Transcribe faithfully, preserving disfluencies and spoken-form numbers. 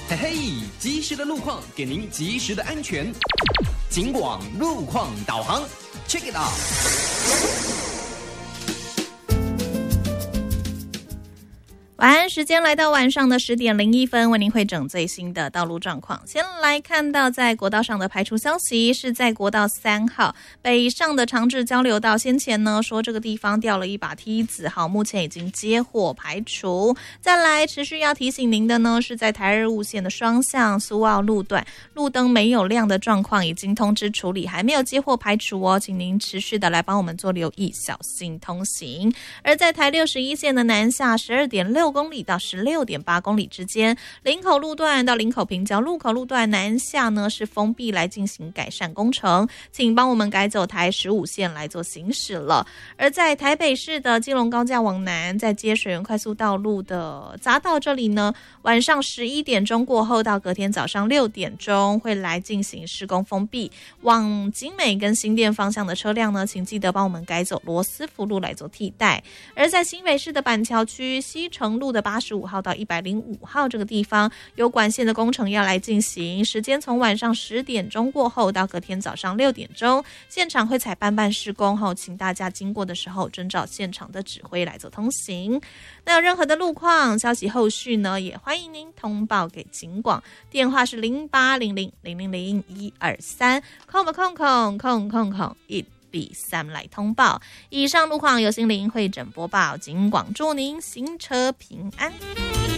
嘿嘿，及时的路况给您及时的安全。警广路况导航 ，check it out。 晚安时间来到晚上的十点零一分，为您汇整最新的道路状况。先来看到在国道上的排除消息，是在国道三号北上的长治交流道，先前呢说这个地方掉了一把梯子，好，目前已经接获排除。再来持续要提醒您的呢，是在台二五线的双向苏澳路段，路灯没有亮的状况已经通知处理，还没有接获排除哦，请您持续的来帮我们做留意，小心通行。而在台六十一线的南下十二点六公里到十六点八公里之间，林口路段到林口平交路口路段南下呢是封闭来进行改善工程，请帮我们改走台十五线来做行驶了。而在台北市的基隆高架往南，在接水源快速道路的匝道这里呢，晚上十一点钟过后到隔天早上六点钟会来进行施工封闭，往景美跟新店方向的车辆呢，请记得帮我们改走罗斯福路来做替代。而在新北市的板桥区西城路的八十五号到一百零五号这个地方，有管线的工程要来进行，时间从晚上十点钟过后到隔天早上六点钟，现场会采办办施工后，请大家经过的时候遵照现场的指挥来做通行。那有任何的路况消息后续呢，也欢迎您通报给警广，电话是零八零零零零零一二三，空不空空空空空一比三来通报。以上路况由心灵会诊播报，警广祝您行车平安。